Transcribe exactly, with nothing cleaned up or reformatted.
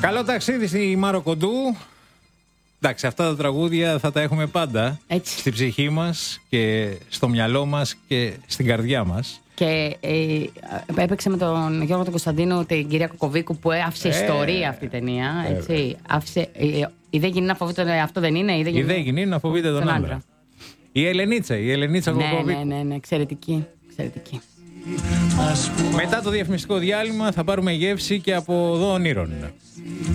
Καλό ταξίδι στη Μάρο Κοντού. Εντάξει, αυτά τα τραγούδια θα τα έχουμε πάντα. Έτσι. Στη ψυχή μας και στο μυαλό μας και στην καρδιά μας. Και ε, έπαιξε με τον Γιώργο τον Κωνσταντίνο την κυρία Κοκοβίκου που άφησε ε, ιστορία αυτή η ταινία. Έτσι. Άφησε, ε, η δε γίνει να φοβείται, αυτό δεν είναι. Η δε γίνει, η δε γίνει να φοβείται τον, τον άντρα. άντρα. Η Ελενίτσα, η Ελενίτσα ναι, Κοκοβίκου. Ναι, ναι, ναι, εξαιρετική. εξαιρετική. Μετά το διαφημιστικό διάλειμμα θα πάρουμε γεύση και από εδώ ονείρων.